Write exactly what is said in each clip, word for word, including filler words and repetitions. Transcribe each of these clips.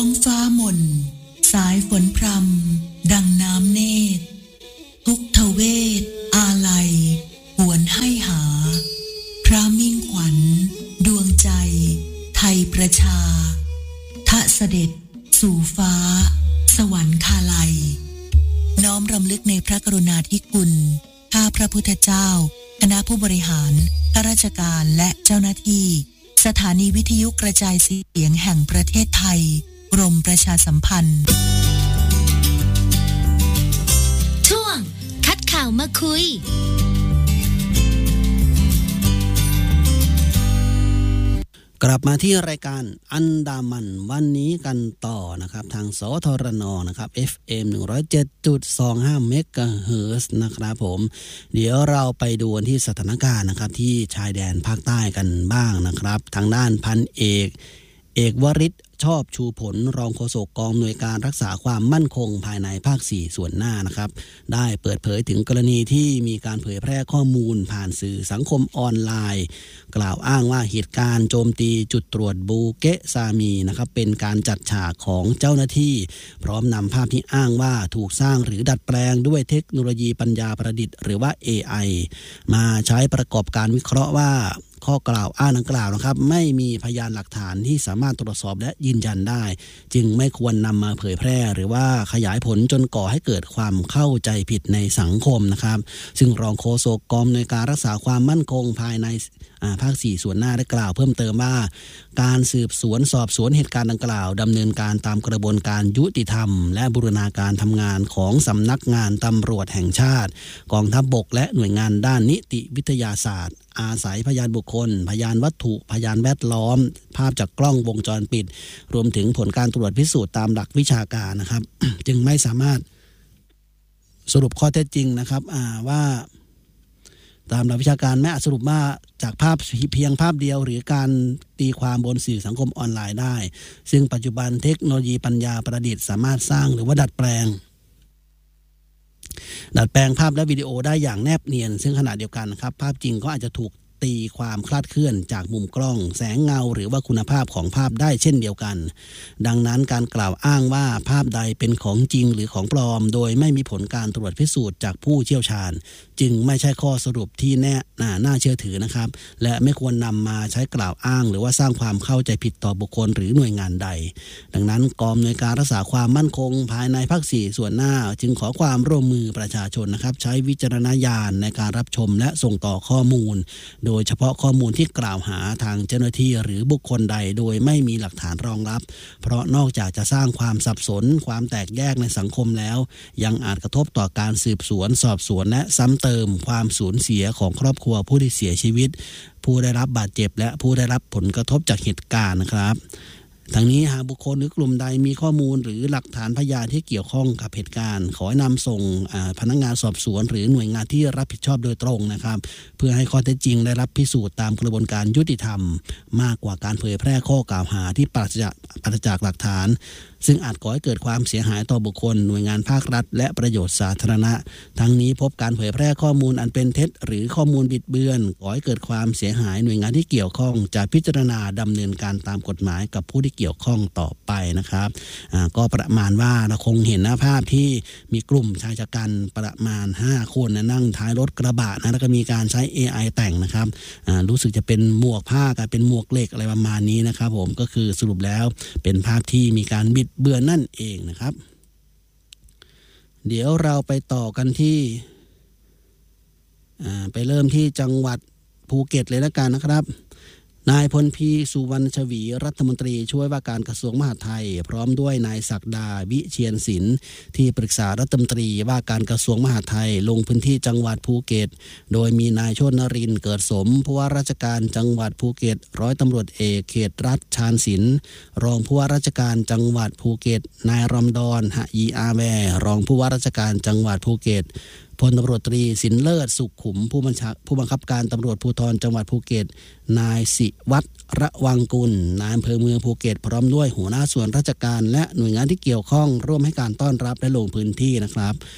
ท้องฟ้าหม่นสายฝนพรำดังน้ำเนตรทุกทเวทอาลัยหวนให้หาพระมิ่งขวัญดวงใจไทยประชาทะเสด็จสู่ฟ้าสวรรคาลัยน้อมรำลึกในพระกรุณาธิคุณข้าพระพุทธเจ้าคณะผู้บริหารข้าราชการและเจ้าหน้าที่สถานีวิทยุกระจายเสียงแห่งประเทศไทยกรมประชาสัมพันธ์ช่วงคัดข่าวมาคุยกลับมาที่รายการอันดามันวันนี้กันต่อนะครับทางสทรนนะครับ เอฟ เอ็ม หนึ่งร้อยเจ็ดจุดสองห้า เมกะเฮิรตซ์นะครับผมเดี๋ยวเราไปดูที่สถานการณ์นะครับที่ชายแดนภาคใต้กันบ้างนะครับทางด้านพันเอกเอกวริศชอบชูผลรองโฆษกกองหน่วยการรักษาความมั่นคงภายในภาคสี่ส่วนหน้านะครับได้เปิดเผยถึงกรณีที่มีการเผยแพร่ข้อมูลผ่านสื่อสังคมออนไลน์กล่าวอ้างว่าเหตุการณ์โจมตีจุดตรวจบูเกะซามีนะครับเป็นการจัดฉากของเจ้าหน้าที่พร้อมนำภาพที่อ้างว่าถูกสร้างหรือดัดแปลงด้วยเทคโนโลยีปัญญาประดิษฐ์หรือว่า เอ ไอ มาใช้ประกอบการวิเคราะห์ว่าข้อกล่าวอ้างดังกล่าวนะครับไม่มีพยานหลักฐานที่สามารถตรวจสอบและยืนยันได้จึงไม่ควรนำมาเผยแพร่หรือว่าขยายผลจนก่อให้เกิดความเข้าใจผิดในสังคมนะครับซึ่งรองโฆษกกองหน่วยการรักษาความมั่นคงภายในภาคสี่ส่วนหน้าได้กล่าวเพิ่มเติมว่าการสืบสวนสอบสวนเหตุการณ์ดังกล่าวดำเนินการตามกระบวนการยุติธรรมและบูรณาการทำงานของสำนักงานตำรวจแห่งชาติกองทัพบกและหน่วยงานด้านนิติวิทยาศาสตร์อาศัยพยานบุคคลพยานวัตถุพยานแวดล้อมภาพจากกล้องวงจรปิดรวมถึงผลการตรวจพิสูจน์ตามหลักวิชาการนะครับ จึงไม่สามารถสรุปข้อเท็จจริงนะครับว่าตามหลักวิชาการแม้สรุปว่าจากภาพเพียงภาพเดียวหรือการตีความบนสื่อสังคมออนไลน์ได้ซึ่งปัจจุบันเทคโนโลยีปัญญาประดิษฐ์สามารถสร้างหรือว่าดัดแปลงดัดแปลงภาพและวิดีโอได้อย่างแนบเนียนซึ่งขณะเดียวกันครับภาพจริงก็อาจจะถูกตีความคลาดเคลื่อนจากมุมกล้องแสงเงาหรือว่าคุณภาพของภาพได้เช่นเดียวกันดังนั้นการกล่าวอ้างว่าภาพใดเป็นของจริงหรือของปลอมโดยไม่มีผลการตรวจพิสูจน์จากผู้เชี่ยวชาญจึงไม่ใช่ข้อสรุปที่แน่น่าเชื่อถือนะครับและไม่ควรนำมาใช้กล่าวอ้างหรือว่าสร้างความเข้าใจผิดต่อบุคคลหรือหน่วยงานใดดังนั้นกองหน่วยการรักษาความมั่นคงภายในภาคสี่ส่วนหน้าจึงขอความร่วมมือประชาชนนะครับใช้วิจารณญาณในการรับชมและส่งต่อข้อมูลโดยเฉพาะข้อมูลที่กล่าวหาทางเจ้าหน้าที่หรือบุคคลใดโดยไม่มีหลักฐานรองรับเพราะนอกจากจะสร้างความสับสนความแตกแยกในสังคมแล้วยังอาจกระทบต่อการสืบสวนสอบสวนและซ้ำเติมความสูญเสียของครอบครัวผู้ที่เสียชีวิตผู้ได้รับบาดเจ็บและผู้ได้รับผลกระทบจากเหตุการณ์นะครับทั้งนี้หากบุคคลหรือกลุ่มใดมีข้อมูลหรือหลักฐานพยานที่เกี่ยวข้องกับเหตุการณ์ขอให้นำส่งพนักงานสอบสวนหรือหน่วยงานที่รับผิดชอบโดยตรงนะครับเพื่อให้ข้อเท็จจริงได้รับพิสูจน์ตามกระบวนการยุติธรรมมากกว่าการเผยแพร่ข้อกล่าวหาที่ปราศจากปราศจากหลักฐานซึ่งอาจก่อให้เกิดความเสียหายต่อบุคคลหน่วยงานภาครัฐและประโยชน์สาธารณะทั้งนี้พบการเผยแพร่ข้อมูลอันเป็นเท็จหรือข้อมูลบิดเบือนก่อให้เกิดความเสียหายหน่วยงานที่เกี่ยวข้องจะพิจารณาดำเนินการตามกฎหมายกับผู้ที่เกี่ยวข้องต่อไปนะครับก็ประมาณว่าเราคงเห็นหน้าภาพที่มีกลุ่มชายชะกันประมาณห้าคนนั่งท้ายรถกระบะนะแล้วก็มีการใช้ เอ ไอ แต่งนะครับรู้สึกจะเป็นหมวกผ้ากับเป็นหมวกเหล็กอะไรประมาณนี้นะครับผมก็คือสรุปแล้วเป็นภาพที่มีการบิดเบือนนั่นเองนะครับเดี๋ยวเราไปต่อกันที่ไปเริ่มที่จังหวัดภูเก็ตเลยแล้วกันนะครับนายพลพีสุวรรณชวีรัฐมนตรีช่วยว่าการกระทรวงมหาดไทยพร้อมด้วยนายศักดาวิเชียรศิลป์ที่ปรึกษารัฐมนตรีว่าการกระทรวงมหาดไทยลงพื้นที่จังหวัดภูเก็ตโดยมีนายโชตินรินทร์เกิดสมผู้ว่าราชการจังหวัดภูเก็ตร้อยตำรวจเอกเขตรัฐชาญศิลป์รองผู้ว่าราชการจังหวัดภูเก็ตนายรอมฎอนหะยีอาแวรองผู้ว่าราชการจังหวัดภูเก็ตพลตำรวจตรีสินเลิศสุขขุมผู้บัญชาผู้บังคับการตำรวจภูธรจังหวัดภูเก็ตนายศิวัฒน์ระวังกุลนายอำเภอเมืองภูเก็ตพร้อมด้วยหัวหน้าส่วนราชการและหน่วยงานที่เกี่ยวข้องร่วมให้การต้อนรับและลงพื้นที่นะครับ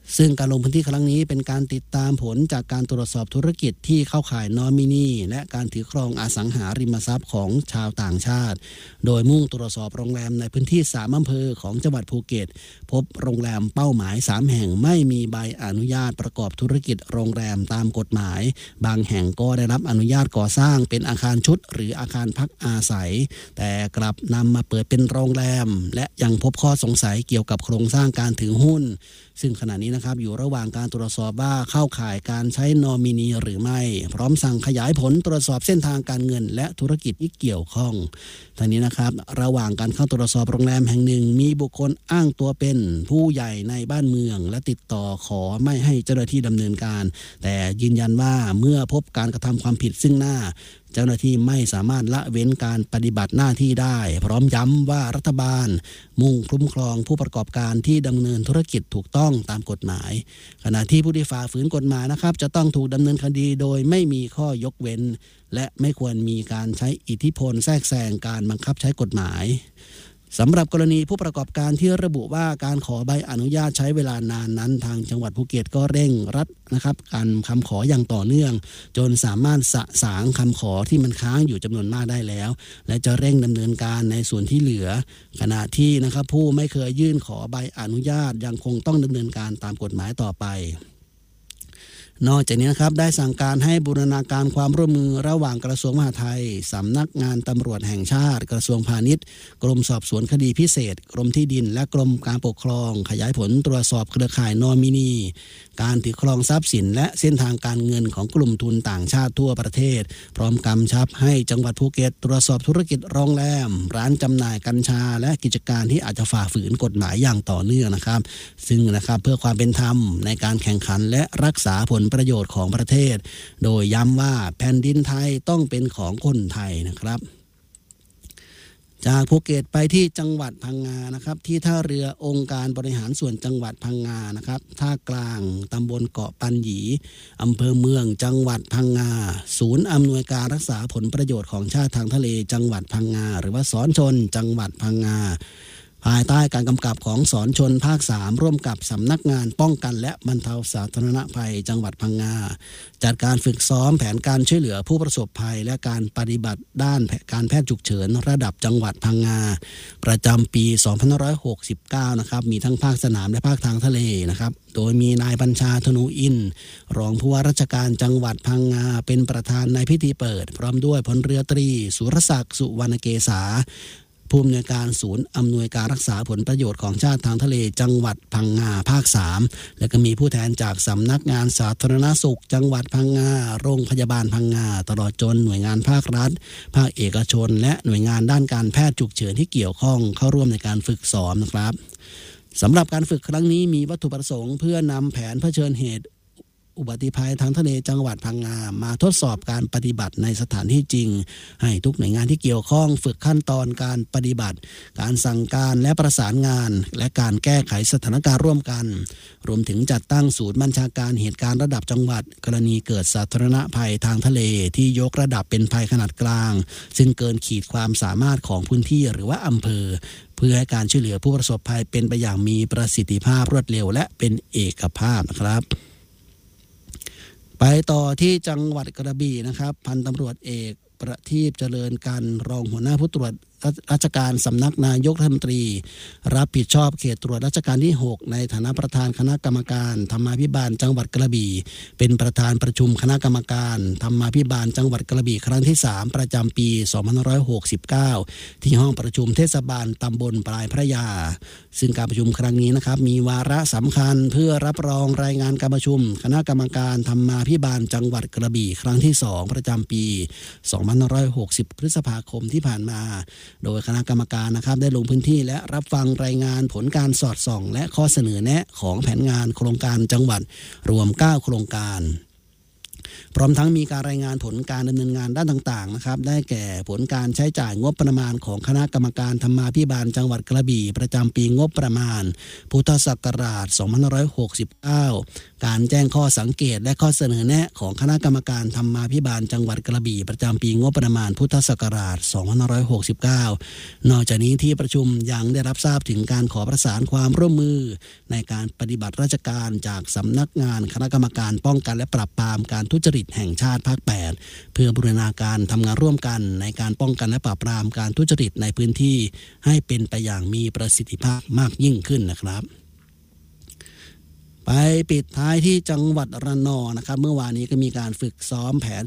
ซึ่งการลงพื้นที่ครั้งนี้เป็นการติดตามผลจากการตรวจสอบธุรกิจที่เข้าข่ายนอมินีและการถือครองอสังหาริมทรัพย์ของชาวต่างชาติโดยมุ่งตรวจสอบโรงแรมในพื้นที่สามอำเภอของจังหวัดภูเก็ตพบโรงแรมเป้าหมายสามแห่งไม่มีใบอนุญาตประกอบธุรกิจโรงแรมตามกฎหมายบางแห่งก็ได้รับอนุญาตก่อสร้างเป็นอาคารชุดหรืออาคารพักอาศัยแต่กลับนำมาเปิดเป็นโรงแรมและยังพบข้อสงสัยเกี่ยวกับโครงสร้างการถือหุ้นซึ่งขณะนี้นะครับอยู่ระหว่างการตรวจสอบว่าเข้าข่ายการใช้นอมินีหรือไม่พร้อมสั่งขยายผลตรวจสอบเส้นทางการเงินและธุรกิจที่เกี่ยวข้องทางนี้นะครับระหว่างการเข้าตรวจสอบโรงแรมแห่งหนึ่งมีบุคคลอ้างตัวเป็นผู้ใหญ่ในบ้านเมืองและติดต่อขอไม่ให้เจ้าหน้าที่ดำเนินการแต่ยืนยันว่าเมื่อพบการกระทำความผิดซึ่งหน้าเจ้าหน้าที่ไม่สามารถละเว้นการปฏิบัติหน้าที่ได้พร้อมย้ำว่ารัฐบาลมุ่งคุ้มครองผู้ประกอบการที่ดำเนินธุรกิจถูกต้องตามกฎหมายขณะที่ผู้ที่ฝ่าฝืนกฎหมายนะครับจะต้องถูกดำเนินคดีโดยไม่มีข้อยกเว้นและไม่ควรมีการใช้อิทธิพลแทรกแซงการบังคับใช้กฎหมายสำหรับกรณีผู้ประกอบการที่ระบุว่าการขอใบอนุญาตใช้เวลานานนั้นทางจังหวัดภูเก็ตก็เร่งรัดนะครับการคำขออย่างต่อเนื่องจนสามารถสะสางคำขอที่มันค้างอยู่จำนวนมากได้แล้วและจะเร่งดำเนินการในส่วนที่เหลือขณะที่นะครับผู้ไม่เคยยื่นขอใบอนุญาตยังคงต้องดำเนินการตามกฎหมายต่อไปนอกจากนี้นะครับได้สั่งการให้บูรณาการความร่วมมือระหว่างกระทรวงมหาดไทยสำนักงานตำรวจแห่งชาติกระทรวงพาณิชย์กรมสอบสวนคดีพิเศษกรมที่ดินและกรมการปกครองขยายผลตรวจสอบเครือข่ายนอมินีการถือครองทรัพย์สินและเส้นทางการเงินของกลุ่มทุนต่างชาติทั่วประเทศพร้อมกำชับให้จังหวัดภูเก็ตตรวจสอบธุรกิจโรงแรมร้านจำหน่ายกัญชาและกิจการที่อาจจะฝ่าฝืนกฎหมายอย่างต่อเนื่องนะครับซึ่งนะครับเพื่อความเป็นธรรมในการแข่งขันและรักษาผลประโยชน์ของประเทศโดยย้ำว่าแผ่นดินไทยต้องเป็นของคนไทยนะครับจากภูเก็ตไปที่จังหวัดพังงานะครับที่ท่าเรือองค์การบริหารส่วนจังหวัดพังงานะครับท่ากลางตำบลเกาะปันหยีอำเภอเมืองจังหวัดพังงาศูนย์อำนวยการรักษาผลประโยชน์ของชาติทางทะเลจังหวัดพังงาหรือว่าศรชนจังหวัดพังงาภายใต้การกำกับของศรชนภาคสามร่วมกับสำนักงานป้องกันและบรรเทาสาธารณภัยจังหวัดพังงาจัดการฝึกซ้อมแผนการช่วยเหลือผู้ประสบภัยและการปฏิบัติด้านการแพทย์ฉุกเฉินระดับจังหวัดพังงาประจำปีสองพันห้าร้อยหกสิบเก้านะครับมีทั้งภาคสนามและภาคทางทะเลนะครับโดยมีนายบัญชาธนูอินรองผู้ว่าราชการจังหวัดพังงาเป็นประธานในพิธีเปิดพร้อมด้วยพลเรือตรีสุรศักดิ์สุวรรณเกษาผู้อำนวยการศูนย์อำนวยการรักษาผลประโยชน์ของชาติทางทะเลจังหวัดพังงาภาคสามและก็มีผู้แทนจากสำนักงานสาธารณสุขจังหวัดพังงาโรงพยาบาลพังงาตลอดจนหน่วยงานภาครัฐภาคเอกชนและหน่วยงานด้านการแพทย์ฉุกเฉินที่เกี่ยวข้องเข้าร่วมในการฝึกซ้อมนะครับสำหรับการฝึกครั้งนี้มีวัตถุประสงค์เพื่อนำแผนเผชิญเหตุอุบัติภัยทางทะเลจังหวัดพังงามาทดสอบการปฏิบัติในสถานที่จริงให้ทุกหน่วยงานที่เกี่ยวข้องฝึกขั้นตอนการปฏิบัติการสั่งการและประสานงานและการแก้ไขสถานการณ์ร่วมกันรวมถึงจัดตั้งศูนย์บัญชาการเหตุการณ์ระดับจังหวัดกรณีเกิดสาธารณภัยทางทะเลที่ยกระดับเป็นภัยขนาดกลางซึ่งเกินขีดความสามารถของพื้นที่หรือว่าอำเภอเพื่อให้การช่วยเหลือผู้ประสบภัยเป็นไปอย่างมีประสิทธิภาพรวดเร็วและเป็นเอกภาพนะครับไปต่อที่จังหวัดกระบี่นะครับพันตำรวจเอกประทีปเจริญกันรองหัวหน้าผู้ตรวจราชการสำนักนายกรัฐมนตรีรับผิดชอบเขตตรวจราชการที่หกในฐานะประธานคณะกรรมการธรรมาภิบาลจังหวัดกระบี่เป็นประธานประชุมคณะกรรมการธรรมาภิบาลจังหวัดกระบี่ครั้งที่สามประจำปีสองพันห้าร้อยหกสิบเก้าที่ห้องประชุมเทศบาลตำบลปลายพระยาซึ่งการประชุมครั้งนี้นะครับมีวาระสำคัญเพื่อรับรองรายงานการประชุมคณะกรรมการธรรมาภิบาลจังหวัดกระบี่ครั้งที่สองประจำปีสองพันห้าร้อยหกสิบพฤษภาคมที่ผ่านมาโดยคณะกรรมการนะครับได้ลงพื้นที่และรับฟังรายงานผลการสอดส่องและข้อเสนอแนะของแผนงานโครงการจังหวัดรวมเก้าโครงการพร้อมทั้งมีการรายงานผลการดำเนินงานด้านต่างๆนะครับได้แก่ผลการใช้จ่ายงบประมาณของคณะกรรมการธรรมาภิบาลจังหวัดกระบี่ประจำปีงบประมาณพุทธศักราชสองพันห้าร้อยหกสิบเก้าการแจ้งข้อสังเกตและข้อเสนอแนะของคณะกรรมการธรรมาภิบาลจังหวัดกระบี่ประจำปีงบประมาณพุทธศักราชสองพันห้าร้อยหกสิบเก้านอกจากนี้ที่ประชุมยังได้รับทราบถึงการขอประสานความร่วมมือในการปฏิบัติราชการจากสำนักงานคณะกรรมการป้องกันและปราบปรามการทุจริตแห่งชาติภาคแปดเพื่อบูรณาการทำงานร่วมกันในการป้องกันและปราบปรามการทุจริตในพื้นที่ให้เป็นไปอย่างมีประสิทธิภาพมากยิ่งขึ้นนะครับไปปิดท้ายที่จังหวัดระนองนะครับเมื่อวานนี้ก็มีการฝึกซ้อมแผน